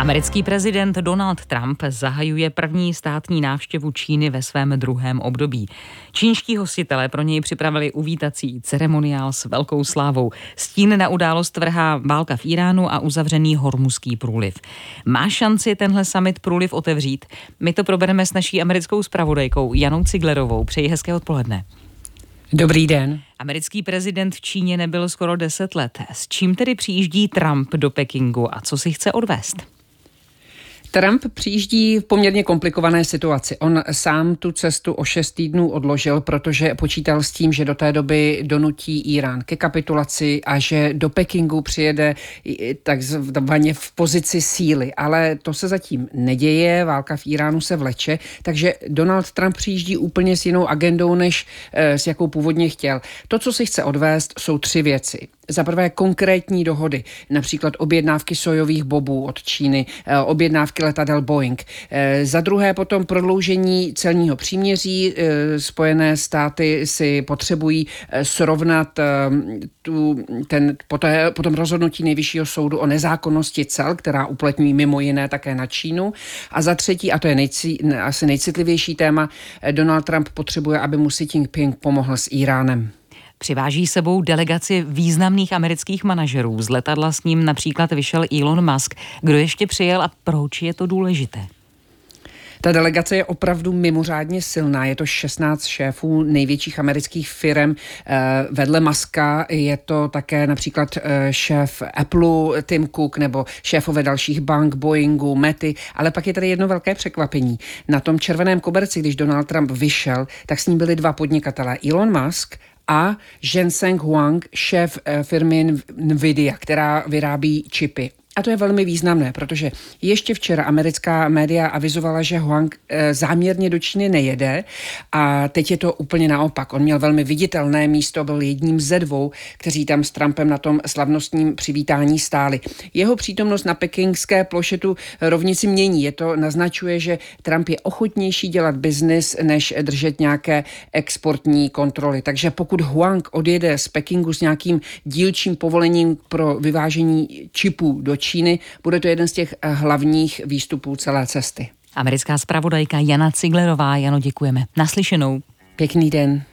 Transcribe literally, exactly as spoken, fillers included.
Americký prezident Donald Trump zahajuje první státní návštěvu Číny ve svém druhém období. Čínští hostitelé pro něj připravili uvítací ceremoniál s velkou slávou. Stín na událost vrhá válka v Iránu a uzavřený Hormuzský průliv. Má šanci tenhle summit průliv otevřít? My to probereme s naší americkou zpravodajkou Janou Ciglerovou. Přeji hezké odpoledne. Dobrý den. Americký prezident v Číně nebyl skoro deset let. S čím tedy přijíždí Trump do Pekingu a co si chce odvést? Trump přijíždí v poměrně komplikované situaci. On sám tu cestu o šest týdnů odložil, protože počítal s tím, že do té doby donutí Irán ke kapitulaci a že do Pekingu přijede takzvaně v pozici síly. Ale to se zatím neděje, válka v Iránu se vleče, takže Donald Trump přijíždí úplně s jinou agendou, než s jakou původně chtěl. To, co si chce odvést, jsou tři věci. Za prvé konkrétní dohody, například objednávky sojových bobů od Číny, objednávky letadel Boeing. Za druhé potom prodloužení celního příměří. Spojené státy si potřebují srovnat tu, ten, potom rozhodnutí Nejvyššího soudu o nezákonnosti cel, která uplatňují mimo jiné také na Čínu. A za třetí, a to je nejci, asi nejcitlivější téma, Donald Trump potřebuje, aby mu Xi Jinping pomohl s Iránem. Přiváží sebou delegaci významných amerických manažerů. Z letadla s ním například vyšel Elon Musk. Kdo ještě přijel a proč je to důležité? Ta delegace je opravdu mimořádně silná. Je to šestnáct šéfů největších amerických firem. Vedle Muska je to také například šéf Apple Tim Cook nebo šéfové dalších bank, Boeingu, Mety. Ale pak je tady jedno velké překvapení. Na tom červeném koberci, když Donald Trump vyšel, tak s ním byli dva podnikatelé. Elon Musk a Jensen Huang, šéf firmy Nvidia, která vyrábí čipy. A to je velmi významné, protože ještě včera americká média avizovala, že Huang záměrně do Číny nejede a teď je to úplně naopak. On měl velmi viditelné místo, byl jedním ze dvou, kteří tam s Trumpem na tom slavnostním přivítání stáli. Jeho přítomnost na pekingské ploše tu rovnici mění. Je to naznačuje, že Trump je ochotnější dělat biznis, než držet nějaké exportní kontroly. Takže pokud Huang odjede z Pekingu s nějakým dílčím povolením pro vyvážení čipů do Číny, bude to jeden z těch hlavních výstupů celé cesty. Americká zpravodajka Jana Ciglerová. Jano, děkujeme. Naslyšenou. Pěkný den.